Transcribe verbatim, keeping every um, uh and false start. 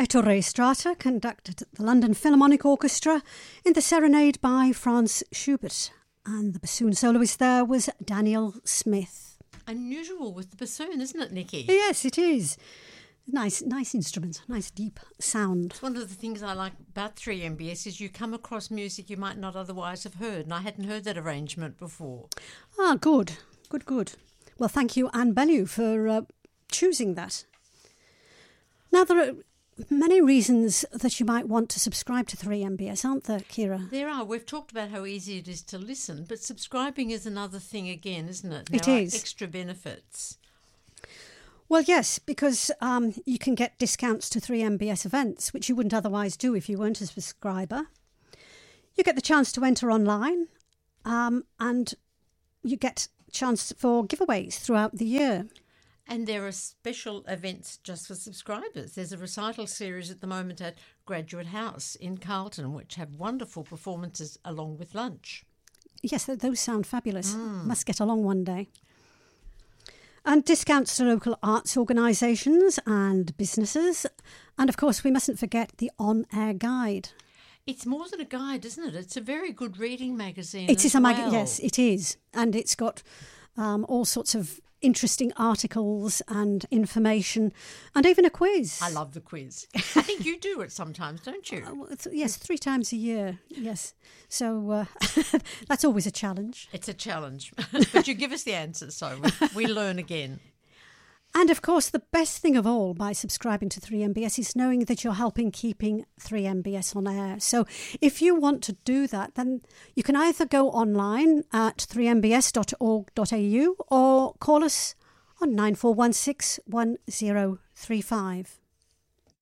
Ettore Strata conducted the London Philharmonic Orchestra in the Serenade by Franz Schubert, and the bassoon soloist there was Daniel Smith. Unusual with the bassoon, isn't it, Nikki? Yes, it is. Nice, nice instrument, nice deep sound. One of the things I like about three M B S is you come across music you might not otherwise have heard, and I hadn't heard that arrangement before. Ah, good, good, good. Well, thank you, Anne Bellew, for uh, choosing that. Now, there are many reasons that you might want to subscribe to three M B S, aren't there, Kira? There are. We've talked about how easy it is to listen, but subscribing is another thing again, isn't it? It there is. Are extra benefits. Well, yes, because um, you can get discounts to three M B S events, which you wouldn't otherwise do if you weren't a subscriber. You get the chance to enter online, um, and you get a chance for giveaways throughout the year. And there are special events just for subscribers. There's a recital series at the moment at Graduate House in Carlton, which have wonderful performances along with lunch. Yes, th- those sound fabulous. Mm. Must get along one day. And discounts to local arts organisations and businesses. And, of course, we mustn't forget the on-air guide. It's more than a guide, isn't it? It's a very good reading magazine. It is a magazine, well. yes, it is. And it's got um, all sorts of interesting articles and information, and even a quiz. I love the quiz. I think you do it sometimes, don't you? Uh, well, th- yes, three times a year, yes. So uh, that's always a challenge. It's a challenge, but you give us the answers, so we, we learn again. And, of course, the best thing of all by subscribing to three M B S is knowing that you're helping keeping three M B S on air. So if you want to do that, then you can either go online at three m b s dot org dot a u or call us on nine four one six one zero three five.